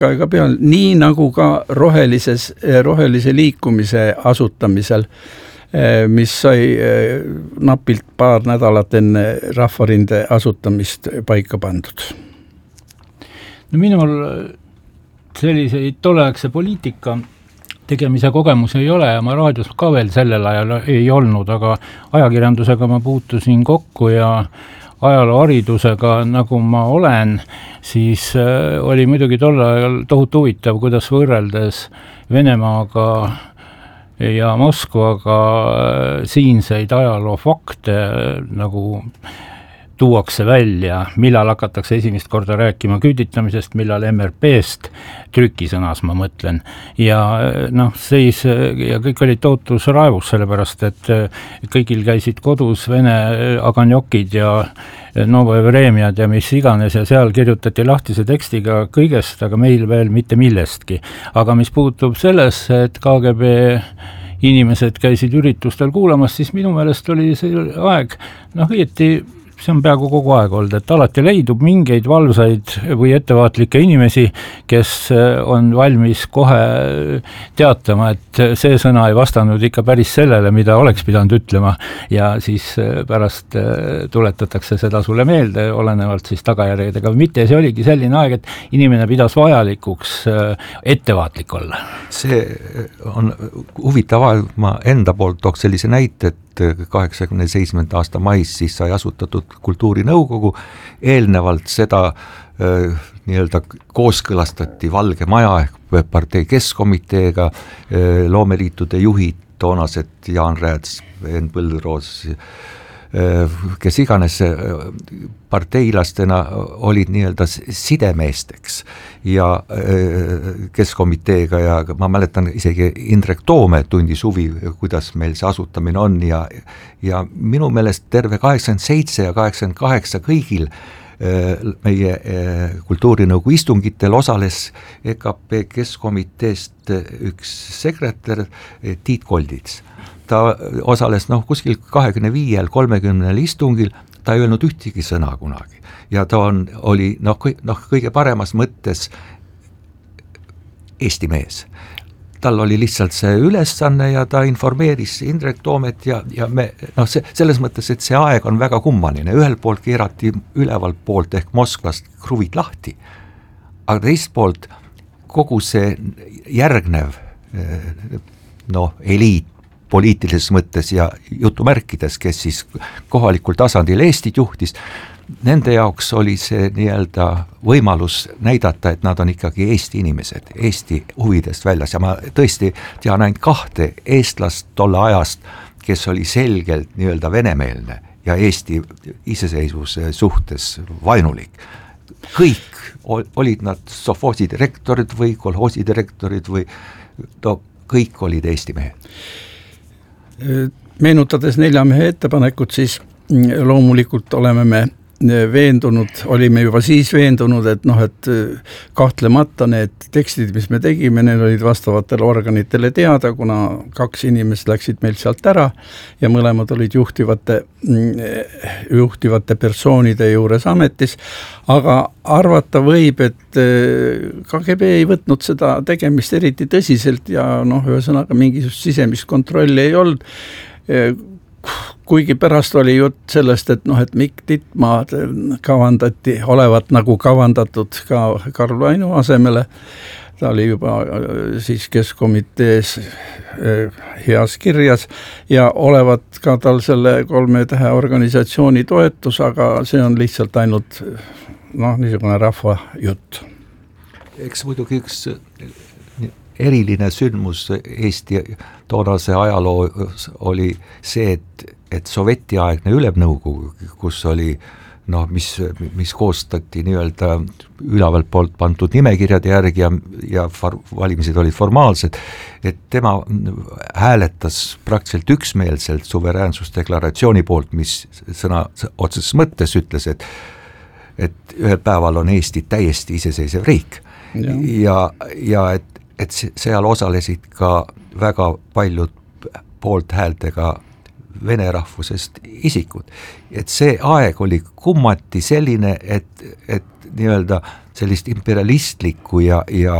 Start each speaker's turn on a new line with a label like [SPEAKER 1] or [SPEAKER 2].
[SPEAKER 1] aega peal, nii nagu ka rohelise liikumise asutamisel, mis sai napilt paar nädalat enne Rahvarinde asutamist paika pandud.
[SPEAKER 2] No minul selliseid tolleaegse poliitika tegemise kogemus ei ole ja ma raadios ka veel sellel ajal ei olnud, aga ajakirjandusega ma puutusin kokku ja ajalooharidusega, nagu ma olen, siis oli muidugi tol ajal tohutu huvitav, kuidas võrreldes Venemaaga ja Moskvaga siinseid ajaloofakte nagu tuuakse välja, millal hakatakse esimest korda rääkima küüditamisest, millal MRP-st, trükisõnas ma mõtlen. Ja ja kõik olid tohutus raevus, sellepärast, et kõigil käisid kodus Vene aganjokid ja Novoje Vremjad ja mis iganes ja seal kirjutati lahtise tekstiga kõigest, aga meil veel mitte millestki. Aga mis puutub sellesse, et KGB inimesed käisid üritustel kuulamas, siis minu meelest oli see aeg, õieti see on peaaegu kogu aeg olnud, et alati leidub mingeid valvsaid või ettevaatlikke inimesi, kes on valmis kohe teatama, et see sõna ei vastanud ikka päris sellele, mida oleks pidanud ütlema ja siis pärast tuletatakse seda sulle meelde, olenevalt siis tagajärgedega või mitte ja see oligi selline aeg, et inimene pidas vajalikuks ettevaatlik olla.
[SPEAKER 3] See on huvitav aeg, ma enda poolt tooks sellise näite, et 87. aasta mais siis sai asutatud kultuurinõukogu, eelnevalt seda nii-öelda kooskõlastati Valge Maja ehk partei keskkomiteega, loomeliitude juhid, toonased Jaan Rääts, Enn Põldroos, kes iganes parteilastena olid nii-öelda sidemeesteks ja keskkomiteega ja ma mäletan isegi Indrek Toome tundis huvi, kuidas meil see asutamine on ja minu meelest terve 87 ja 88 kõigil meie kultuurinõukogu istungitel osales EKP keskkomiteest üks sekretär Tiit Koldits. Ta osales kuskil 25-30 istungil, ta ei öelnud ühtegi sõna kunagi ja ta oli kõige paremas mõttes Eesti mees. Tal oli lihtsalt see ülesanne ja ta informeeris Indrek Toomet ja me, selles mõttes, et see aeg on väga kummaline, ühel poolt keerati ülevalt poolt ehk Moskvast kruvid lahti, aga teist poolt kogu see järgnev eliit poliitilises mõttes ja jutumärkides, kes siis kohalikul tasandil Eestit juhtis, nende jaoks oli see nii-öelda võimalus näidata, et nad on ikkagi Eesti inimesed, Eesti huvidest väljas ja ma tõesti tean ainult 2 eestlast tolle ajast, kes oli selgelt nii-öelda venemeelne ja Eesti iseseisvuse suhtes vaenulik. Kõik olid nad sovhoosi direktorid või kolhoosi direktorid või kõik olid Eesti mehed.
[SPEAKER 1] Meenutades 4 mehe ettepanekut, siis loomulikult oleme me olime juba siis veendunud, et kahtlemata need tekstid, mis me tegime, need olid vastavatele organitele teada, kuna 2 inimest läksid meil sealt ära ja mõlemad olid juhtivate persoonide juures ametis, aga arvata võib, et KGB ei võtnud seda tegemist eriti tõsiselt ja ühesõnaga mingisugust sisemist kontrolli ei olnud. Kuigi pärast oli jutt sellest, et Mikk Titma kavandati, olevat nagu kavandatud ka Karl Vainu asemele, ta oli juba siis keskkomitees heas kirjas ja olevat ka tal selle 3 tähe organisatsiooni toetus, aga see on lihtsalt ainult niisugune rahva jutt.
[SPEAKER 3] Eks muidugi üks eriline sündmus Eesti toonase ajaloo oli see, et sovjetiaegne ülemnõukogu, kus oli mis koostati nii-öelda ülevalt poolt pandud nimekirjade järgi ja valimised olid formaalsed, et tema hääletas praktiliselt üksmeelselt suveräänsusdeklaratsiooni poolt, mis sõna otseses mõttes ütles, et ühel päeval on Eesti täiesti iseseisev riik ja et seal osalesid ka väga paljud poolthäältega vene rahvusest isikud. Et see aeg oli kummati selline, et nii-öelda sellist imperialistlikku ja